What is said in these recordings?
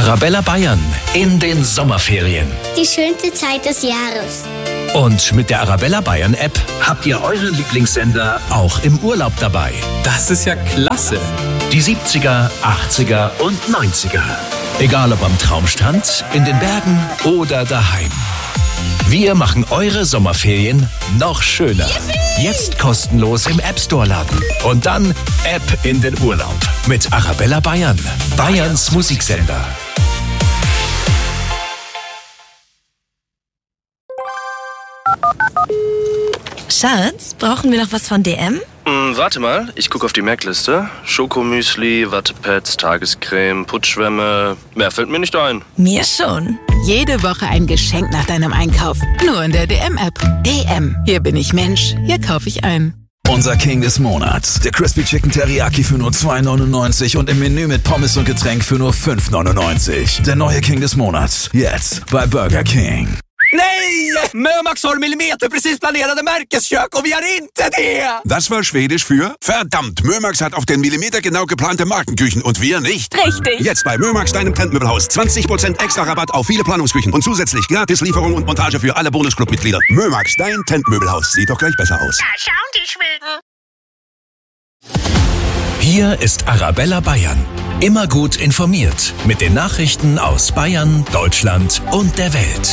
Arabella Bayern in den Sommerferien. Die schönste Zeit des Jahres. Und mit der Arabella Bayern App habt ihr euren Lieblingssender auch im Urlaub dabei. Das ist ja klasse. Die 70er, 80er und 90er. Egal ob am Traumstrand, in den Bergen oder daheim. Wir machen eure Sommerferien noch schöner. Jetzt kostenlos im App Store laden. Und dann App in den Urlaub. Mit Arabella Bayern. Bayerns Musiksender. Schatz, brauchen wir noch was von DM? Warte mal, ich gucke auf die Merkliste. Schokomüsli, Wattepads, Tagescreme, Putzschwämme. Mehr fällt mir nicht ein. Mir schon. Jede Woche ein Geschenk nach deinem Einkauf. Nur in der DM-App. DM. Hier bin ich Mensch. Hier kaufe ich ein. Unser King des Monats. Der Crispy Chicken Teriyaki für nur 2,99 und im Menü mit Pommes und Getränk für nur 5,99. Der neue King des Monats. Jetzt bei Burger King. Nej! Mömax har millimeterprecis planerade märkeskök och vi har inte det! Das war Schwedisch für verdammt, Mömax hat auf den Millimeter genau geplante Markenküchen und wir nicht. Richtig. Jetzt bei Mömax, deinem Trendmöbelhaus. 20% extra Rabatt auf viele Planungsküchen und zusätzlich gratis Lieferung und Montage für alle Bonusclub-Mitglieder. Mömax, dein Trendmöbelhaus. Sieht doch gleich besser aus. Da schauen die Schweden. Hier ist Arabella Bayern. Immer gut informiert mit den Nachrichten aus Bayern, Deutschland und der Welt.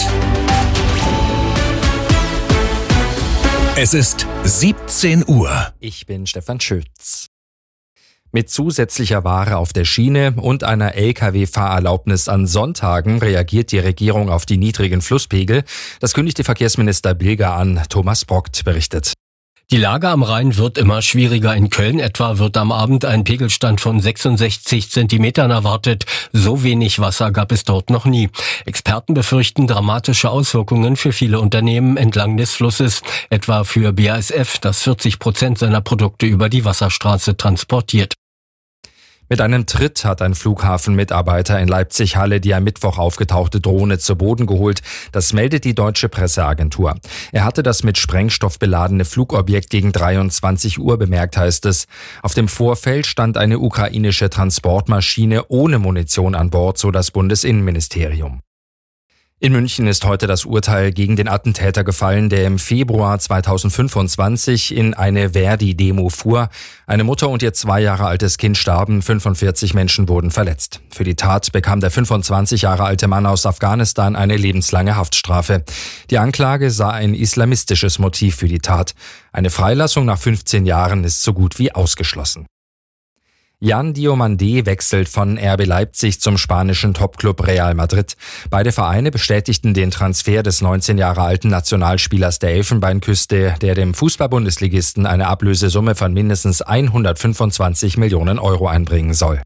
Es ist 17 Uhr. Ich bin Stefan Schütz. Mit zusätzlicher Ware auf der Schiene und einer Lkw-Fahrerlaubnis an Sonntagen reagiert die Regierung auf die niedrigen Flusspegel. Das kündigte Verkehrsminister Bilger an. Thomas Brockt berichtet. Die Lage am Rhein wird immer schwieriger. In Köln etwa wird am Abend ein Pegelstand von 66 Zentimetern erwartet. So wenig Wasser gab es dort noch nie. Experten befürchten dramatische Auswirkungen für viele Unternehmen entlang des Flusses, etwa für BASF, das 40% seiner Produkte über die Wasserstraße transportiert. Mit einem Tritt hat ein Flughafenmitarbeiter in Leipzig-Halle die am Mittwoch aufgetauchte Drohne zu Boden geholt. Das meldet die Deutsche Presseagentur. Er hatte das mit Sprengstoff beladene Flugobjekt gegen 23 Uhr bemerkt, heißt es. Auf dem Vorfeld stand eine ukrainische Transportmaschine ohne Munition an Bord, so das Bundesinnenministerium. In München ist heute das Urteil gegen den Attentäter gefallen, der im Februar 2025 in eine Verdi-Demo fuhr. Eine Mutter und ihr 2 Jahre altes Kind starben, 45 Menschen wurden verletzt. Für die Tat bekam der 25 Jahre alte Mann aus Afghanistan eine lebenslange Haftstrafe. Die Anklage sah ein islamistisches Motiv für die Tat. Eine Freilassung nach 15 Jahren ist so gut wie ausgeschlossen. Jan Diomandé wechselt von RB Leipzig zum spanischen Topclub Real Madrid. Beide Vereine bestätigten den Transfer des 19 Jahre alten Nationalspielers der Elfenbeinküste, der dem Fußball-Bundesligisten eine Ablösesumme von mindestens 125 Millionen Euro einbringen soll.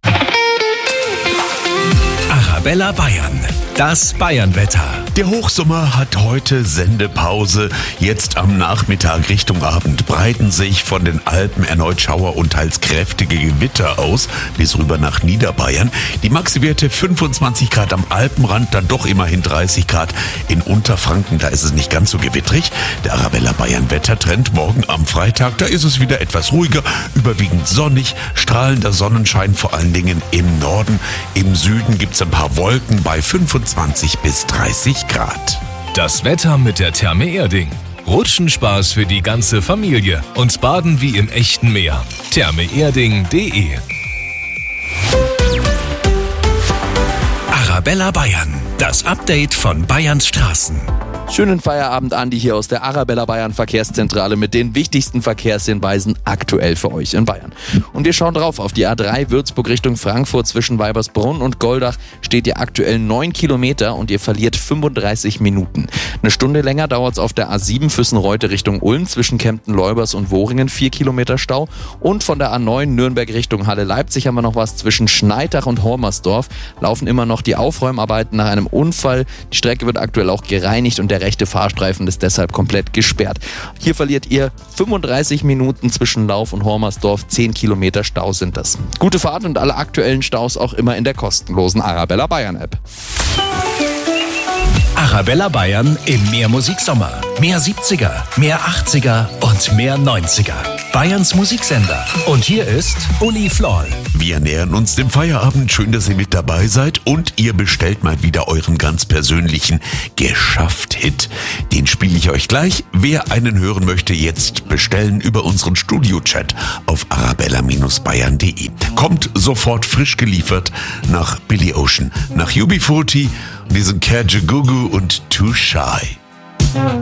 Arabella Bayern. Das Bayernwetter. Der Hochsommer hat heute Sendepause. Jetzt am Nachmittag Richtung Abend breiten sich von den Alpen erneut Schauer und teils kräftige Gewitter aus, bis rüber nach Niederbayern. Die Maxi-Werte 25 Grad am Alpenrand, dann doch immerhin 30 Grad in Unterfranken. Da ist es nicht ganz so gewittrig. Der Arabella Bayern Wettertrend morgen am Freitag, da ist es wieder etwas ruhiger, überwiegend sonnig, strahlender Sonnenschein vor allen Dingen im Norden. Im Süden gibt's ein paar Wolken bei 25 bis 30 Grad. Das Wetter mit der Therme Erding. Rutschenspaß für die ganze Familie und Baden wie im echten Meer. thermeerding.de. Arabella Bayern. Das Update von Bayerns Straßen. Schönen Feierabend, Andi, hier aus der Arabella Bayern Verkehrszentrale mit den wichtigsten Verkehrshinweisen aktuell für euch in Bayern. Und wir schauen drauf, auf die A3 Würzburg Richtung Frankfurt zwischen Weibersbrunn und Goldach steht ihr aktuell 9 Kilometer und ihr verliert 35 Minuten. Eine Stunde länger dauert es auf der A7 Füssen-Reute Richtung Ulm zwischen Kempten-Leubers und Wohringen, 4 Kilometer Stau. Und von der A9 Nürnberg Richtung Halle-Leipzig haben wir noch was zwischen Schneidach und Hormersdorf. Laufen immer noch die Aufräumarbeiten nach einem Unfall. Die Strecke wird aktuell auch gereinigt und der rechte Fahrstreifen ist deshalb komplett gesperrt. Hier verliert ihr 35 Minuten zwischen Lauf und Hormersdorf. 10 Kilometer Stau sind das. Gute Fahrt und alle aktuellen Staus auch immer in der kostenlosen Arabella Bayern App. Arabella Bayern im Mehrmusiksommer. Mehr 70er, mehr 80er und mehr 90er. Bayerns Musiksender. Und hier ist Uli Floll. Wir nähern uns dem Feierabend. Schön, dass ihr mit dabei seid. Und ihr bestellt mal wieder euren ganz persönlichen Geschafft-Hit. Den spiele ich euch gleich. Wer einen hören möchte, jetzt bestellen über unseren Studio-Chat auf arabella-bayern.de. Kommt sofort frisch geliefert nach Billy Ocean, nach UB40, diesen Kajagoogoo und Too Shy.